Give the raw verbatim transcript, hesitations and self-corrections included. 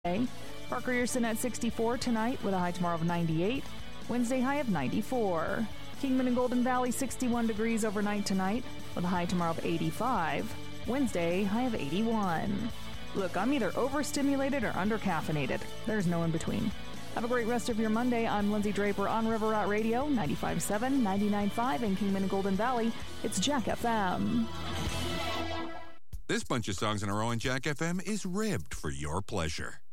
Park Ryerson at sixty-four tonight with a high tomorrow of ninety-eight. Wednesday high of ninety-four. Kingman and Golden Valley sixty-one degrees overnight tonight with a high tomorrow of eighty-five. Wednesday high of eighty-one. Look, I'm either overstimulated or undercaffeinated. There's no in between. Have a great rest of your Monday. I'm Lindsay Draper on River Rat Radio, ninety-five point seven, ninety-nine point five in Kingman and Golden Valley. It's Jack F M. This bunch of songs in a row on Jack F M is ribbed for your pleasure.